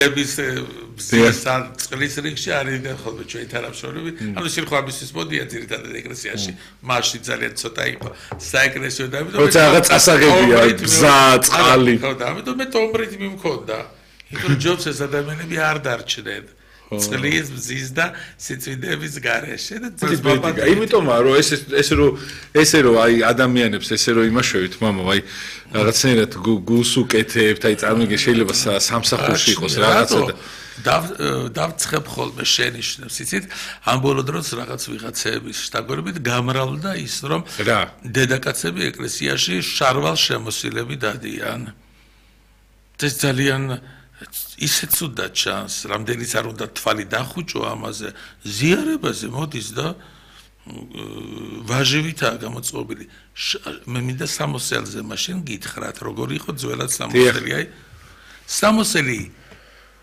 ების წყლის რიგში არიან ხოლმე ჩვენი თანამშრომლები. ანუ ისინი ხო ამისთვის მოდიან ძირითადად ეკლესიაში. მასში ძალიან ცოტა იყო საეკლესიო და ამიტომ როცა რაღაც წასაღებია, გზა, წყალი. ხო და ამიტომ მე ტომბრით მიმქონდა. იმიტომ ჯობს ეს ადამიანები არ დარჩნენ. წყლის, მზის და სიწვიდეების გარეშე და ძირითადად იმიტომაა რომ ესე რომ აი ადამიანებს ესე რომ იმაშევით მამა აი რაღაცნაირად გულს უკეთებთ აი წარმოგე შეიძლება სამსახურში იყოს რაღაცა და დავწხებ ხოლმე შენიშნებს იცით ამ ბოლო დროს რაღაც ვიღაცების შტაგორებით გამრავლდა ის რომ დედაკაცები ეკლესიაში შარვალ შემოსილები დადიან ეს ძალიან ისე ცუდად ჩანს, რამდენიც არ უნდა თვალი დახუჭო ამაზე, ზიარებაზე მოდის და ვაჟივითაა გამოწყობილი. მე მინდა სამოსელზე მაშინ გითხრათ, როგორი იყო ძველად სამოსელი, აი სამოსელი